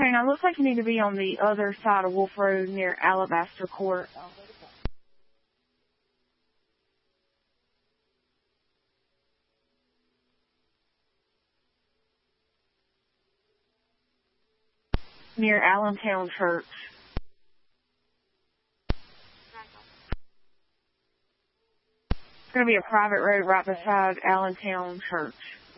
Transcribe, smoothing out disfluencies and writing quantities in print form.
hang on. Looks like you need to be on the other side of Wolf Road near Alabaster Court. Near Allentown Church. It's going to be a private road right beside Allentown Church.